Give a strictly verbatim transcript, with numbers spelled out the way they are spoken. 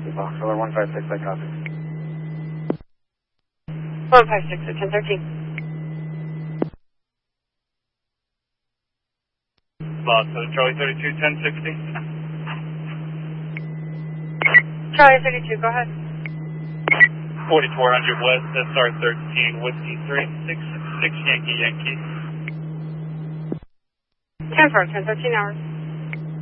Fox, Solar one five six, I copy. one five six at ten thirteen. Boss, so Charlie thirty-two, ten sixty. Charlie thirty-two, go ahead. forty-four hundred West, S R thirteen, Whiskey three six six Yankee Yankee. Confirm, ten thirteen hours.